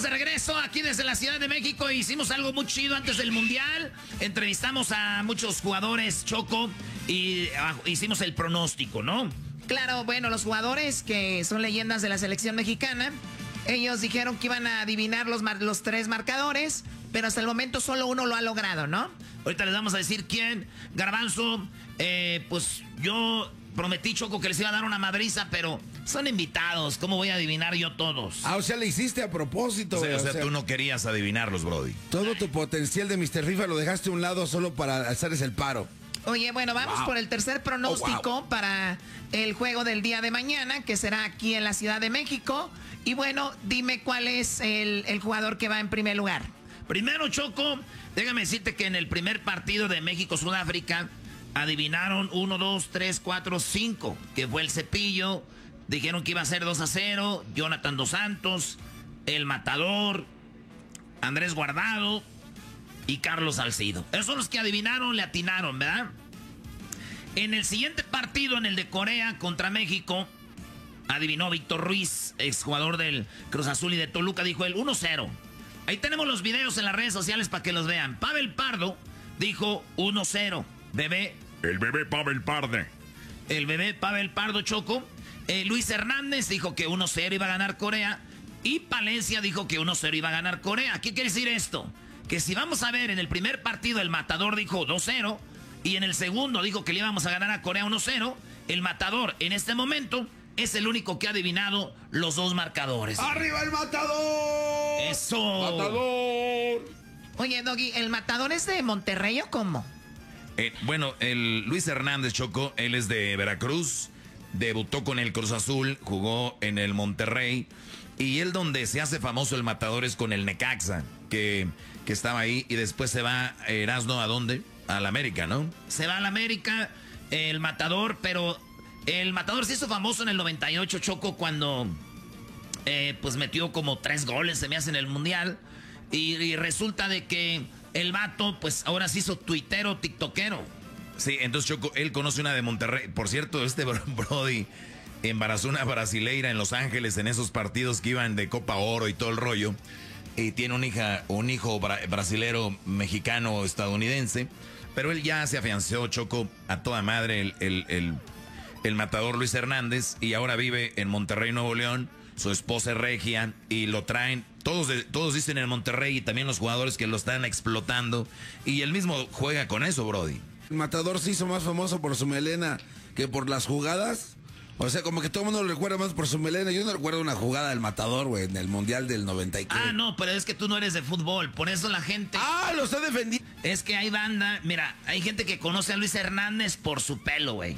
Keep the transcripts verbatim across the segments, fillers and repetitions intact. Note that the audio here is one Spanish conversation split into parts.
estamos de regreso aquí desde la Ciudad de México. Hicimos algo muy chido antes del Mundial. Entrevistamos a muchos jugadores, Choco, y uh, hicimos el pronóstico, ¿no? Claro, bueno, los jugadores que son leyendas de la selección mexicana, ellos dijeron que iban a adivinar los, mar los tres marcadores, pero hasta el momento solo uno lo ha logrado, ¿no? Ahorita les vamos a decir quién. Garbanzo, eh, pues yo prometí, Choco, que les iba a dar una madriza, pero son invitados. ¿Cómo voy a adivinar yo todos? Ah, o sea, le hiciste a propósito. O sea, o o sea, sea, tú no querías adivinarlos, Brody. Todo tu potencial de mister FIFA lo dejaste a un lado solo para hacerles el paro. Oye, bueno, vamos Wow. por el tercer pronóstico Oh, wow. para el juego del día de mañana, que será aquí en la Ciudad de México. Y bueno, dime cuál es el, el jugador que va en primer lugar. Primero, Choco, déjame decirte que en el primer partido de México-Sudáfrica adivinaron uno, dos, tres, cuatro, cinco, que fue el Cepillo. Dijeron que iba a ser dos a cero, Jonathan Dos Santos, El Matador, Andrés Guardado y Carlos Salcido. Esos son los que adivinaron, le atinaron, ¿verdad? En el siguiente partido, en el de Corea contra México, adivinó Víctor Ruiz, exjugador del Cruz Azul y de Toluca, dijo el uno cero. Ahí tenemos los videos en las redes sociales para que los vean. Pavel Pardo dijo uno cero. Bebé. El bebé Pavel Parde. El bebé Pavel Pardo, Choco. Eh, Luis Hernández dijo que uno cero iba a ganar Corea. Y Palencia dijo que uno cero iba a ganar Corea. ¿Qué quiere decir esto? Que si vamos a ver, en el primer partido el Matador dijo dos cero. Y en el segundo dijo que le íbamos a ganar a Corea uno cero. El Matador en este momento es el único que ha adivinado los dos marcadores. ¡Arriba el Matador! ¡Eso! ¡Matador! Oye, Doggy, ¿el Matador es de Monterrey o cómo? Eh, bueno, el Luis Hernández, Choco, él es de Veracruz, debutó con el Cruz Azul, jugó en el Monterrey, y él donde se hace famoso el Matador es con el Necaxa, que, que estaba ahí, y después se va Erasno, ¿a dónde? Al América, ¿no? Se va al América, el Matador, pero el Matador se hizo famoso en el noventa y ocho, Choco, cuando eh, pues metió como tres goles, se me hace, en el Mundial, y, y resulta de que el vato, pues ahora se hizo tuitero, tiktokero. Sí, entonces Choco, él conoce una de Monterrey. Por cierto, este Brody embarazó una brasileira en Los Ángeles en esos partidos que iban de Copa Oro y todo el rollo. Y tiene un, hija, un hijo bra brasilero, mexicano, estadounidense. Pero él ya se afianzó, Choco, a toda madre, el, el, el, el Matador Luis Hernández. Y ahora vive en Monterrey, Nuevo León. Su esposa es regia y lo traen. Todos, todos dicen en Monterrey, y también los jugadores que lo están explotando. Y él mismo juega con eso, Brody. El Matador se hizo más famoso por su melena que por las jugadas. O sea, como que todo el mundo lo recuerda más por su melena. Yo no recuerdo una jugada del Matador, güey, en el Mundial del noventa y cuatro. Ah, no, pero es que tú no eres de fútbol, por eso la gente... ¡Ah, lo está defendiendo! Es que hay banda, mira, hay gente que conoce a Luis Hernández por su pelo, güey.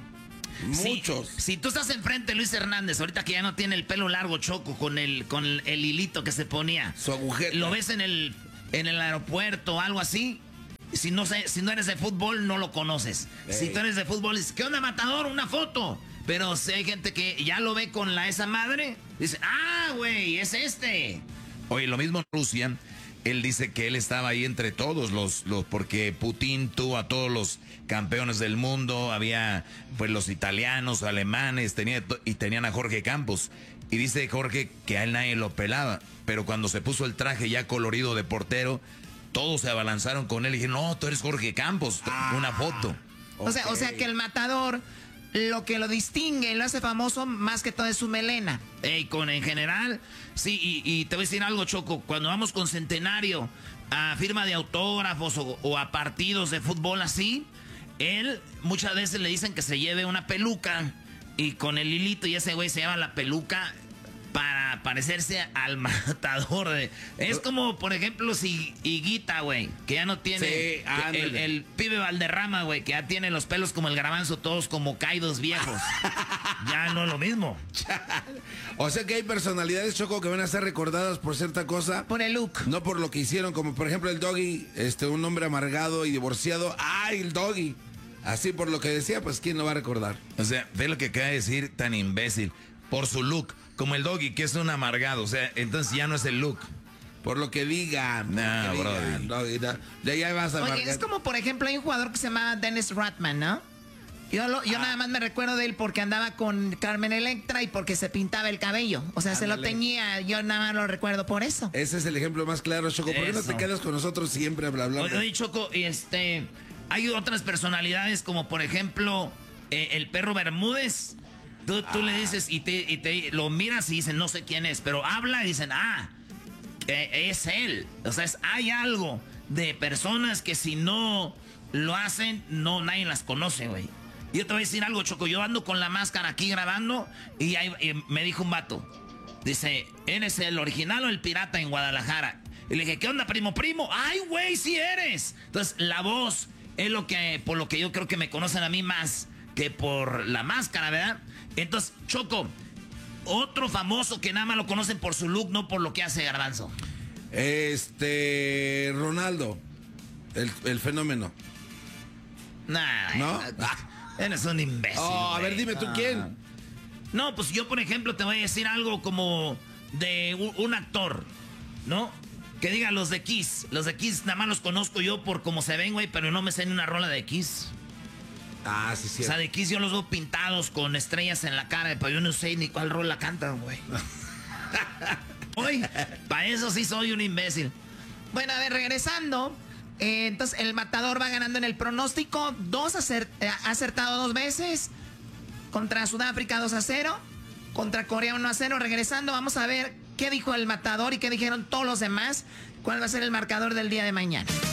Muchos. Si, si tú estás enfrente de Luis Hernández, ahorita que ya no tiene el pelo largo, Choco, con el, con el hilito que se ponía. Su agujeta. Lo ves en el, en el aeropuerto o algo así. Si no, sé, si no eres de fútbol, no lo conoces. Ey. Si tú eres de fútbol, dices, ¿qué onda, Matador? Una foto. Pero si hay gente que ya lo ve con la esa madre, dice, ah, güey, es este. Oye, lo mismo en Rusia. Él dice que él estaba ahí entre todos los, los, porque Putin tuvo a todos los campeones del mundo, había pues los italianos, alemanes, tenía, y tenían a Jorge Campos. Y dice Jorge que a él nadie lo pelaba, pero cuando se puso el traje ya colorido de portero, todos se abalanzaron con él y dijeron, no, tú eres Jorge Campos, ah, una foto. Okay. O sea, o sea que el Matador, lo que lo distingue, lo hace famoso más que todo es su melena. Ey, con en general, sí, y, y te voy a decir algo, Choco, cuando vamos con Centenario a firma de autógrafos o, o a partidos de fútbol así, él muchas veces le dicen que se lleve una peluca y con el hilito, y ese güey se lleva la peluca para parecerse al Matador. De, es como, por ejemplo, si Higuita, güey, que ya no tiene... Sí, el, el pibe Valderrama, güey, que ya tiene los pelos como el Garbanzo, todos como caídos viejos. Ya no es lo mismo. O sea que hay personalidades, Choco, que van a ser recordadas por cierta cosa. Por el look. No por lo que hicieron, como por ejemplo el Doggy, este, un hombre amargado y divorciado. ¡Ay, el Doggy! Así por lo que decía, pues ¿quién lo va a recordar? O sea, ve lo que acaba de decir, tan imbécil. Por su look, como el Doggy, que es un amargado. O sea, entonces ya no es el look. Por lo que digan. No, que brother. digan, no, no, de ahí vas a Oye, marcar. es como, por ejemplo, hay un jugador que se llama Dennis Rodman, ¿no? Yo, lo, yo Ah. nada más me recuerdo de él porque andaba con Carmen Electra y porque se pintaba el cabello. O sea, se lo Ándale. teñía. Yo nada más lo recuerdo por eso. Ese es el ejemplo más claro, Choco. ¿Por qué no Eso. te quedas con nosotros siempre hablando? Oye, oye, Choco, este, hay otras personalidades como por ejemplo eh, el perro Bermúdez. Tú, tú le dices y te, y te lo miras y dicen no sé quién es, pero habla y dicen ah, eh, es él. O sea, es, hay algo de personas que si no lo hacen, no nadie las conoce, güey. Y yo te voy a decir algo, Choco. Yo ando con la máscara aquí grabando y, ahí, y me dijo un vato. Dice, ¿eres el original o el pirata en Guadalajara? Y le dije, ¿qué onda, primo, primo? ¡Ay, güey, sí eres! Entonces, la voz es lo que, por lo que yo creo que me conocen a mí más que por la máscara, ¿verdad? Entonces, Choco, otro famoso que nada más lo conocen por su look, no por lo que hace Garbanzo. Este. Ronaldo. El, el fenómeno. Nah, ¿No? eres un imbécil. Oh, a güey. ver, dime tú quién. No, pues yo, por ejemplo, te voy a decir algo como de un, un actor, ¿no? Que diga los de Kiss. Los de Kiss nada más los conozco yo por cómo se ven, güey, pero no me sé ni una rola de Kiss. Ah, sí, sí. O sea, de Kiss yo los veo pintados con estrellas en la cara, pero yo no sé ni cuál rola cantan, güey. Hoy, para eso sí soy un imbécil. Bueno, a ver, regresando. Eh, entonces, el Matador va ganando en el pronóstico. Dos acer- eh, ha acertado dos veces. Contra Sudáfrica dos a cero. Contra Corea uno a cero. Regresando, vamos a ver qué dijo el Matador y qué dijeron todos los demás. ¿Cuál va a ser el marcador del día de mañana?